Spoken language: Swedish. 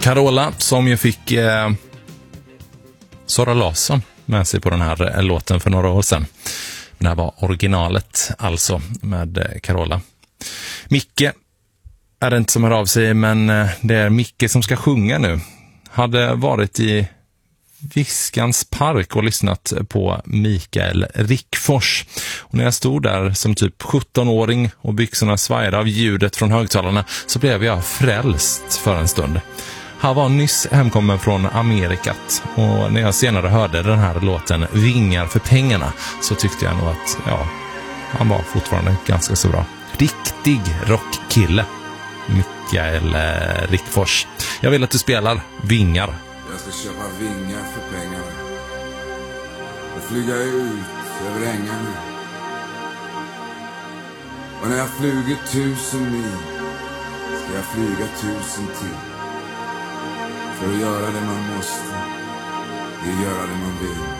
Carola som ju fick Sara Larsson med sig på den här låten för några år sedan. Det här var originalet alltså med Carola. Micke är det inte som hör av sig, men det är Micke som ska sjunga nu. Hade varit i Viskans park och lyssnat på Mikael Rickfors. Och när jag stod där som typ 17-åring och byxorna svajade av ljudet från högtalarna så blev jag frälst för en stund. Han var nyss hemkommen från Amerikat och när jag senare hörde den här låten Vingar för pengarna så tyckte jag nog att han var fortfarande ganska så bra. Riktig rockkille, Mikael Rickfors. Jag vill att du spelar Vingar. Jag ska köpa vingar för pengarna och flyga ut över ängarna. Och när jag flyger 1000 mil ska jag flyga 1000 till. För att göra det man måste, det göra det man vill.